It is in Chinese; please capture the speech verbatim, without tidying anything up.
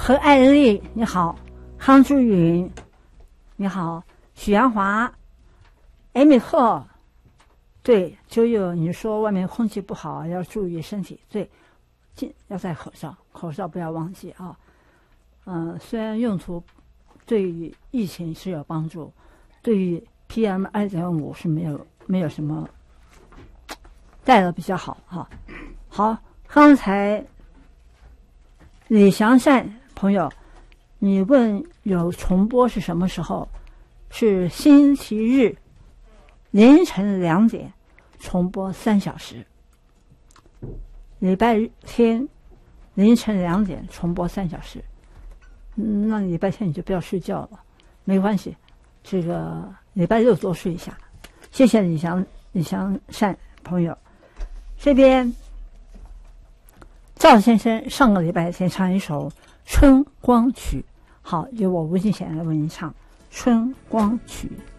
何爱丽你好，康志云你好，许阳华，艾米赫，对，就有你说外面空气不好，要注意身体，对，要戴口罩，口罩不要忘记啊。嗯、呃，虽然用途对于疫情是有帮助，对于 P M 二点五 是没有没有什么戴的比较好哈。好，刚才李祥善朋友，你问有重播是什么时候？是星期日凌晨两点重播三小时，礼拜天凌晨两点重播三小时。嗯，那礼拜天你就不要睡觉了，没关系，这个礼拜六多睡一下。谢谢李祥李祥善朋友。这边赵先生上个礼拜天唱一首《春光曲》，好，由我吴敬贤来为您唱《春光曲》。